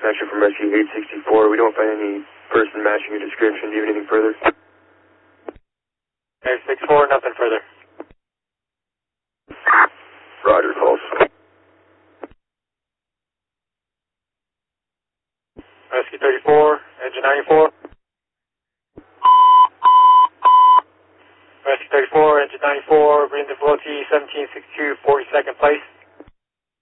Actually from Rescue 864, we don't find any person matching your description. Do you have anything further? 864, nothing further. Roger, false. Rescue 34, engine 94. Rescue 34, engine 94, breathing to flow T 1762, 42nd place.